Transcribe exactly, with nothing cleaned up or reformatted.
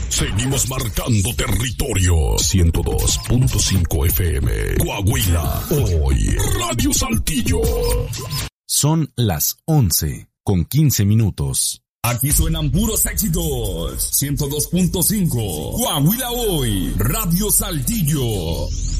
Seguimos marcando territorio. ciento dos punto cinco F M. Coahuila. Hoy. Radio Saltillo. Son las once con quince minutos. Aquí suenan puros éxitos. ciento dos punto cinco. Coahuila Hoy. Radio Saltillo.